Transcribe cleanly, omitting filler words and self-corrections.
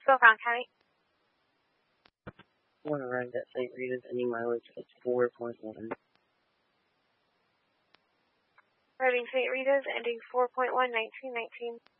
Philcon County. I want to ride that St. Rita's ending mileage at 4.1. Riding St. Rita's, ending 4.1, 1919.